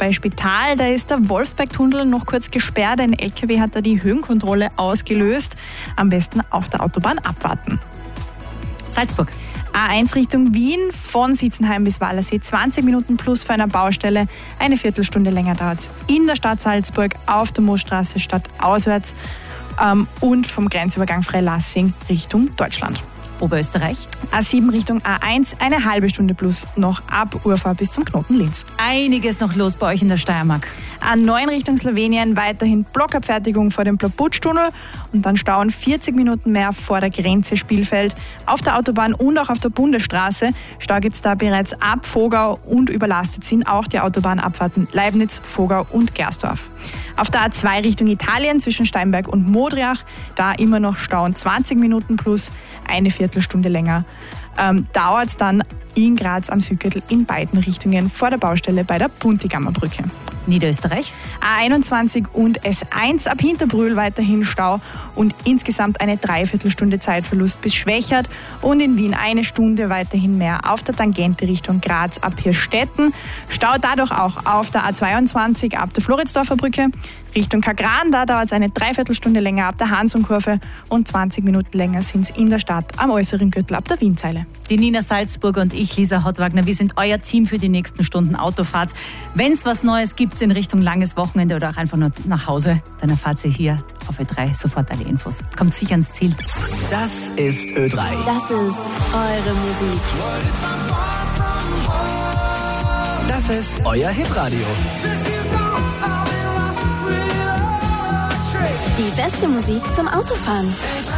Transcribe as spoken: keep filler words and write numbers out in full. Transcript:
bei Spital. Da ist der Wolfsbergtunnel noch kurz gesperrt. Ein L K W hat da die Höhenkontrolle ausgelöst. Am besten auf der Autobahn abwarten. Salzburg. A eins Richtung Wien, von Sitzenheim bis Wallersee, zwanzig Minuten plus für eine Baustelle. Eine Viertelstunde länger dauert es in der Stadt Salzburg, auf der Moosstraße statt auswärts ähm, und vom Grenzübergang Freilassing Richtung Deutschland. Oberösterreich. A sieben Richtung A eins, eine halbe Stunde plus noch ab Urfahr bis zum Knoten Linz. Einiges noch los bei euch in der Steiermark. A neun Richtung Slowenien, weiterhin Blockabfertigung vor dem Ploputsch-Tunnel und dann Stauen vierzig Minuten mehr vor der Grenze Spielfeld. Auf der Autobahn und auch auf der Bundesstraße. Stau gibt es da bereits ab Vogau und überlastet sind auch die Autobahnabfahrten Leibniz, Vogau und Gersdorf. Auf der A zwei Richtung Italien zwischen Steinberg und Modriach, da immer noch Stauen zwanzig Minuten plus eine Viertelstunde länger. Ähm, dauert es dann in Graz am Südgürtel in beiden Richtungen vor der Baustelle bei der Puntigammer Brücke. Niederösterreich. A einundzwanzig und S eins ab Hinterbrühl weiterhin Stau und insgesamt eine Dreiviertelstunde Zeitverlust bis Schwächert und in Wien eine Stunde weiterhin mehr auf der Tangente Richtung Graz ab Hirstetten. Stau dadurch auch auf der A zweiundzwanzig ab der Floridsdorfer Brücke. Richtung Kagran, da dauert es eine Dreiviertelstunde länger ab der Hansum-Kurve und zwanzig Minuten länger sind es in der Stadt am äußeren Gürtel ab der Wienzeile. Die Nina Salzburger und ich, Lisa Hottwagner, wir sind euer Team für die nächsten Stunden Autofahrt. Wenn es was Neues gibt in Richtung langes Wochenende oder auch einfach nur nach Hause, dann erfahrt ihr hier auf Ö drei sofort alle Infos. Kommt sicher ans Ziel. Das ist Ö drei. Das ist eure Musik. Das ist euer Hitradio. Die beste Musik zum Autofahren.